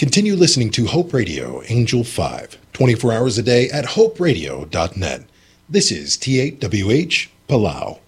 Continue listening to Hope Radio Angel 5, 24 hours a day at hoperadio.net. This is THWH Palau.